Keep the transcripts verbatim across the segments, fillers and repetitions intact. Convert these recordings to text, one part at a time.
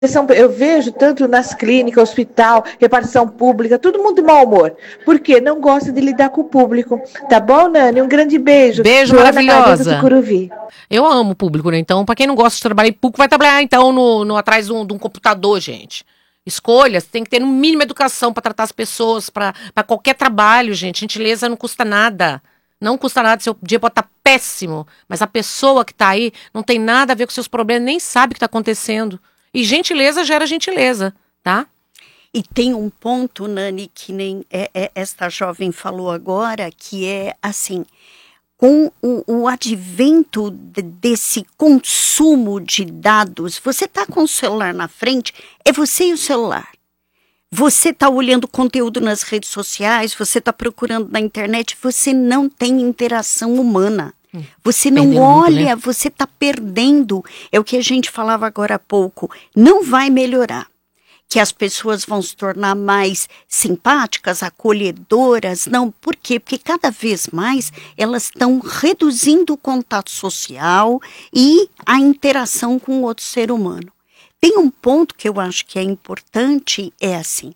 Eu vejo tanto nas clínicas, hospital, repartição pública, todo mundo de mau humor. Por quê? Não gosta de lidar com o público. Tá bom, Nani? Um grande beijo. Beijo, Joana maravilhosa. Tucuruvi. Eu amo o público, né? Então, pra quem não gosta de trabalhar em público, vai trabalhar, então, no, no, atrás de um, de um computador, gente. Escolhas, tem que ter no mínimo educação pra tratar as pessoas, pra, pra qualquer trabalho, gente. Gentileza não custa nada. Não custa nada, seu dia pode estar péssimo, mas a pessoa que tá aí não tem nada a ver com seus problemas, nem sabe o que tá acontecendo. E gentileza gera gentileza, tá? E tem um ponto, Nani, que nem é, é, esta jovem falou agora, que é assim, com o, o advento de, desse consumo de dados, você tá com o celular na frente, é você e o celular. Você está olhando conteúdo nas redes sociais, você está procurando na internet, você não tem interação humana. Você não Perdeu olha, muito, né? Você está perdendo. É o que a gente falava agora há pouco. Não vai melhorar. Que as pessoas vão se tornar mais simpáticas, acolhedoras. Não, por quê? Porque cada vez mais elas estão reduzindo o contato social e a interação com o outro ser humano. Tem um ponto que eu acho que é importante, é assim,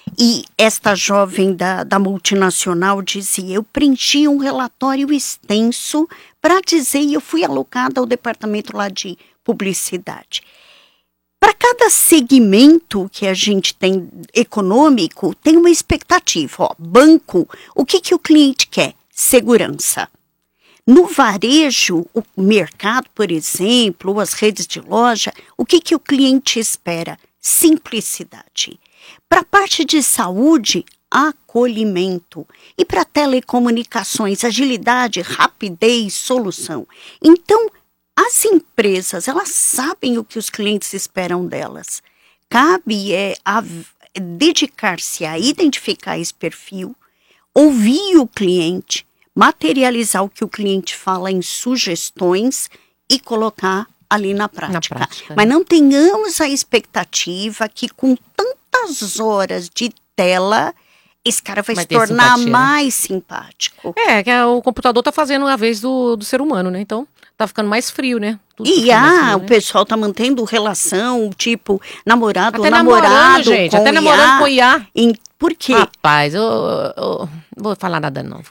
e esta jovem da, da multinacional dizia, eu preenchi um relatório extenso para dizer, e eu fui alocada ao departamento lá de publicidade. Para cada segmento que a gente tem econômico, tem uma expectativa. Ó, banco, o que, que o cliente quer? Segurança. No varejo, o mercado, por exemplo, ou as redes de loja, o que, que o cliente espera? Simplicidade. Para a parte de saúde, acolhimento. E para telecomunicações, agilidade, rapidez, solução. Então, as empresas, elas sabem o que os clientes esperam delas. Cabe é, a, dedicar-se a identificar esse perfil, ouvir o cliente, materializar o que o cliente fala em sugestões e colocar ali na prática. Na prática, Mas né? não tenhamos a expectativa que com tantas horas de tela, esse cara vai, vai se tornar simpatia, mais né? simpático. É, que o computador tá fazendo a vez do, do ser humano, né? Então, tá ficando mais frio, né? Tudo e ah, frio, o né? pessoal tá mantendo relação, tipo, namorado, até namorado namorando, gente, com até namorando com I A. Em, por quê? Rapaz, eu, eu, eu não vou falar nada não.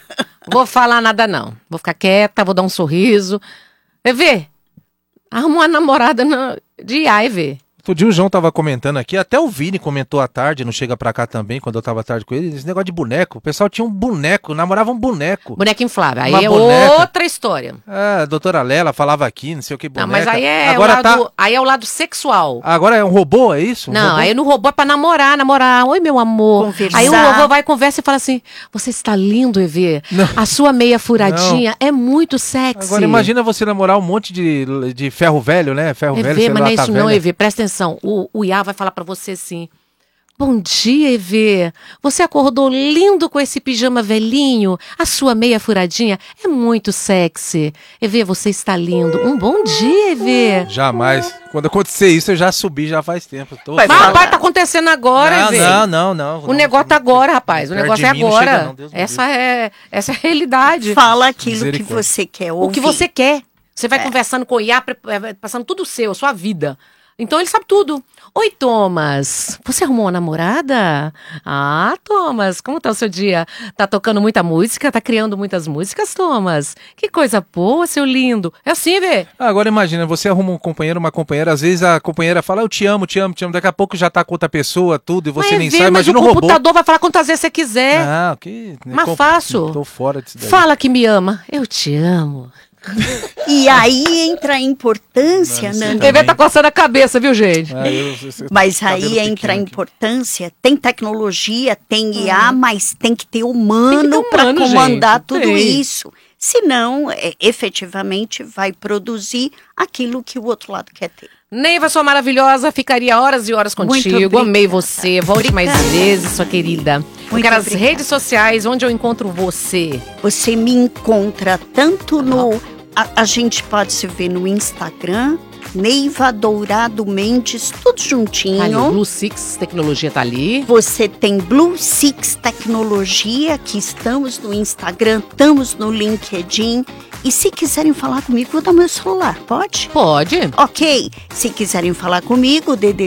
Vou falar nada não. Vou ficar quieta, vou dar um sorriso. E vê, arruma uma namorada na, de I A, e vê. Outro dia o João tava comentando aqui, até o Vini comentou à tarde, não chega pra cá também, quando eu tava à tarde com ele, esse negócio de boneco. O pessoal tinha um boneco, namorava um boneco. Boneco inflável, aí Uma é boneca. outra história. É, a doutora Lela falava aqui, não sei o que, boneca. Não, mas aí é, Agora o lado, tá... aí é o lado sexual. Agora é um robô, é isso? Um não, robô? aí no robô é pra namorar, namorar. Oi, meu amor. Conversar. Aí o robô vai, conversa e fala assim, você está lindo, Evê. Não. A sua meia furadinha não. é muito sexy. Agora imagina você namorar um monte de, de ferro velho, né? Ferro Evê, velho, sei mas lá, não é tá isso velha. não, Evê. Presta atenção. O, o I A vai falar pra você assim, bom dia, Evê. Você acordou lindo com esse pijama velhinho? A sua meia furadinha é muito sexy. Evê, você está lindo. Um bom dia, Evê. Jamais. Quando acontecer isso, eu já subi já faz tempo. Tô Mas, rapaz, tá acontecendo agora, não, Evê. não, não, não. O não, negócio tá agora, rapaz. O negócio é agora. Chega, não, Deus me essa, é, essa é a realidade. Fala aquilo que você quer ouvir. O que você quer. Você vai É. conversando com o I A, passando tudo seu, a sua vida. Então ele sabe tudo. Oi, Thomas, você arrumou uma namorada? Ah, Thomas, como tá o seu dia? Tá tocando muita música? Tá criando muitas músicas, Thomas? Que coisa boa, seu lindo. É assim, vê? Agora imagina, você arruma um companheiro, uma companheira, às vezes a companheira fala, eu te amo, te amo, te amo, daqui a pouco já tá com outra pessoa, tudo, e você mas nem vê, sabe, mas imagina o um robô. computador vai falar quantas vezes você quiser. Ah, que... Mas fácil. Tô fora disso daí. Fala que me ama. Eu te amo. E aí entra a importância, Não, Nani. O Evê tá coçando a cabeça, viu, gente? Ah, eu- eu- eu- Mas cabelo aí entra a pequeno aqui. importância, tem tecnologia, tem I A, mas tem que ter humano, Tem que ter para humano, comandar gente. tudo Tem. isso. Senão, é, efetivamente, vai produzir aquilo que o outro lado quer ter. Neiva, sua maravilhosa, ficaria horas e horas Muito contigo. obrigada. Amei você. Volte mais Obrigada. vezes, sua querida. Eu Muito quero as obrigada. redes sociais, onde eu encontro você. Você me encontra tanto no... A, a gente pode se ver no Instagram, Neiva Dourado Mendes, tudo juntinho. Tá ali, o Blue Six Tecnologia tá ali. Você tem Blue Six Tecnologia, que estamos no Instagram, estamos no LinkedIn. E se quiserem falar comigo, vou dar meu celular, pode? Pode. Ok. Se quiserem falar comigo, D D